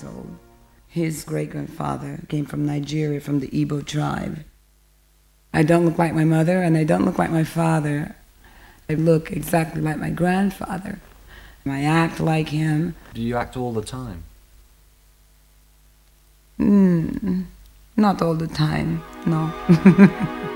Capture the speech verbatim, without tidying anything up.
years old. His great-grandfather came from Nigeria, from the Igbo tribe. I don't look like my mother, and I don't look like my father. I look exactly like my grandfather. I act like him. Do you act all the time? Mm, not all the time, no.